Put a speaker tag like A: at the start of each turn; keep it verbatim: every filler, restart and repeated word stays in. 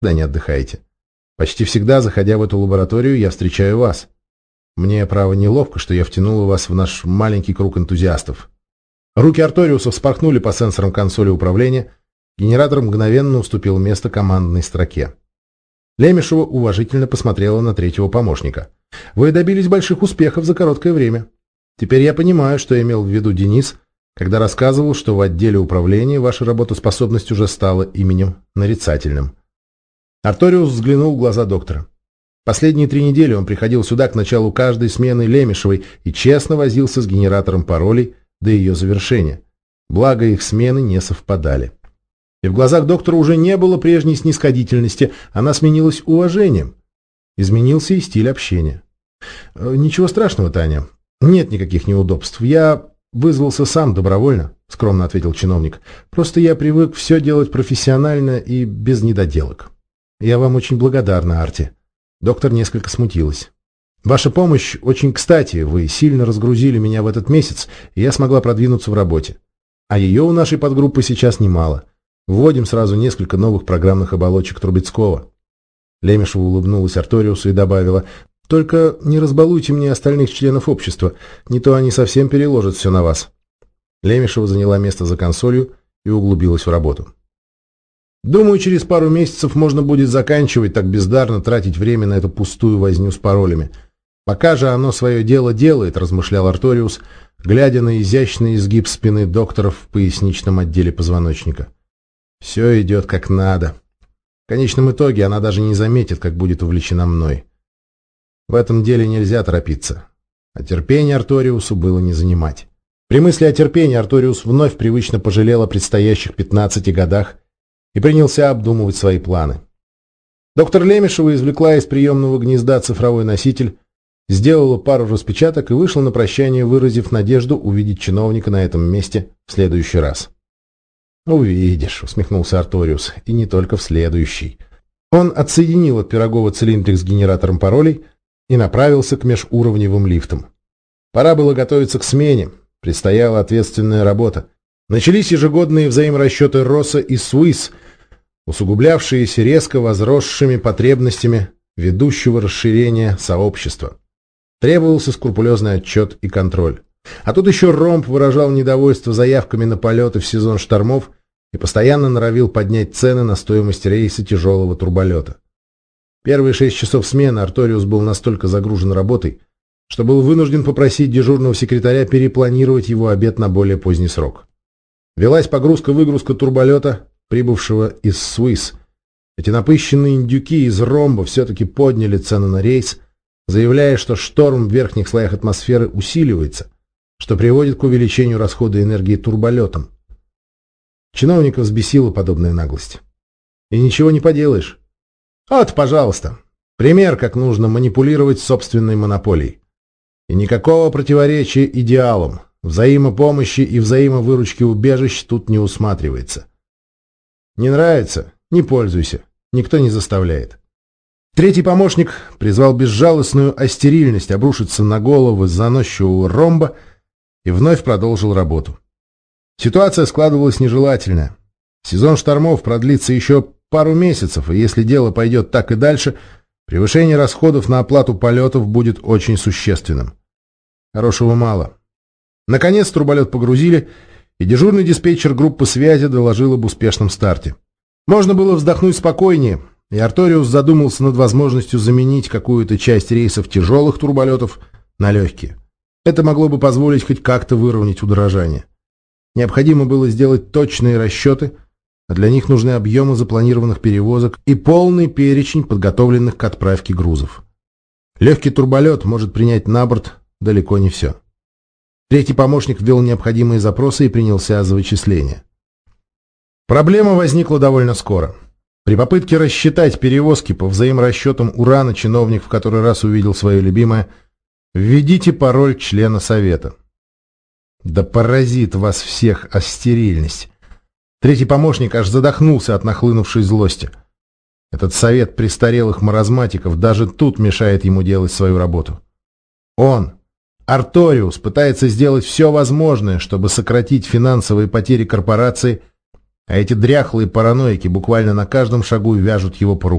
A: когда не отдыхаете. Почти всегда, заходя в эту лабораторию, я встречаю вас. Мне, право, неловко, что я втянула вас в наш маленький круг энтузиастов». Руки Арториуса вспорхнули по сенсорам консоли управления. Генератор мгновенно уступил место командной строке. Лемешева уважительно посмотрела на третьего помощника. «Вы добились больших успехов за короткое время. Теперь я понимаю, что имел в виду Денис, когда рассказывал, что в отделе управления ваша работоспособность уже стала именем нарицательным». Арториус взглянул в глаза доктора. Последние три недели он приходил сюда к началу каждой смены Лемешевой и честно возился с генератором паролей до ее завершения. Благо их смены не совпадали. И в глазах доктора уже не было прежней снисходительности, она сменилась уважением. Изменился и стиль общения. «Ничего страшного, Таня. Нет никаких неудобств. Я вызвался сам добровольно», — скромно ответил чиновник. «Просто я привык все делать профессионально и без недоделок. Я вам очень благодарна, Арти». Доктор несколько смутилась. «Ваша помощь очень кстати. Вы сильно разгрузили меня в этот месяц, и я смогла продвинуться в работе. А ее у нашей подгруппы сейчас немало. Вводим сразу несколько новых программных оболочек Трубецкого». Лемешева улыбнулась Арториусу и добавила: «Только не разбалуйте мне остальных членов общества, не то они совсем переложат все на вас». Лемешева заняла место за консолью и углубилась в работу. «Думаю, через пару месяцев можно будет заканчивать так бездарно тратить время на эту пустую возню с паролями. Пока же оно свое дело делает», — размышлял Арториус, глядя на изящный изгиб спины доктора в поясничном отделе позвоночника. «Все идет как надо. В конечном итоге она даже не заметит, как будет увлечена мной. В этом деле нельзя торопиться». А терпение Арториусу было не занимать. При мысли о терпении Арториус вновь привычно пожалел о предстоящих пятнадцати годах и принялся обдумывать свои планы. Доктор Лемешева извлекла из приемного гнезда цифровой носитель, сделала пару распечаток и вышла на прощание, выразив надежду увидеть чиновника на этом месте в следующий раз. «Увидишь», — усмехнулся Арториус, — «и не только в следующий». Он отсоединил от Пирогова цилиндрик с генератором паролей и направился к межуровневым лифтам. Пора было готовиться к смене, предстояла ответственная работа. Начались ежегодные взаиморасчеты Росса и Суис, усугублявшиеся резко возросшими потребностями ведущего расширения сообщества. Требовался скрупулезный отчет и контроль. А тут еще Ромб выражал недовольство заявками на полеты в сезон штормов и постоянно норовил поднять цены на стоимость рейса тяжелого турболета. Первые шесть часов смены Арториус был настолько загружен работой, что был вынужден попросить дежурного секретаря перепланировать его обед на более поздний срок. Велась погрузка-выгрузка турболета, прибывшего из Суис. Эти напыщенные индюки из Ромба все-таки подняли цену на рейс, заявляя, что шторм в верхних слоях атмосферы усиливается, что приводит к увеличению расхода энергии турболетом. Чиновников взбесила подобная наглость. И ничего не поделаешь. Вот, пожалуйста, пример, как нужно манипулировать собственной монополией. И никакого противоречия идеалам, взаимопомощи и взаимовыручки убежищ тут не усматривается. Не нравится? Не пользуйся. Никто не заставляет. Третий помощник призвал безжалостную астерильность обрушиться на головы заносчивого Ромба и вновь продолжил работу. Ситуация складывалась нежелательная. Сезон штормов продлится еще пару месяцев, и если дело пойдет так и дальше, превышение расходов на оплату полетов будет очень существенным. Хорошего мало. Наконец турболет погрузили, и дежурный диспетчер группы связи доложил об успешном старте. Можно было вздохнуть спокойнее, и Арториус задумался над возможностью заменить какую-то часть рейсов тяжелых турболетов на легкие. Это могло бы позволить хоть как-то выровнять удорожание. Необходимо было сделать точные расчеты, а для них нужны объемы запланированных перевозок и полный перечень подготовленных к отправке грузов. Легкий турболет может принять на борт далеко не все. Третий помощник ввел необходимые запросы и принялся за вычисления. Проблема возникла довольно скоро. При попытке рассчитать перевозки по взаиморасчетам урана чиновник в который раз увидел свое любимое «Введите пароль члена совета». Да поразит вас всех астерильность. Третий помощник аж задохнулся от нахлынувшей злости. Этот совет престарелых маразматиков даже тут мешает ему делать свою работу. Он, Арториус, пытается сделать все возможное, чтобы сократить финансовые потери корпорации, а эти дряхлые параноики буквально на каждом шагу вяжут его по рукам.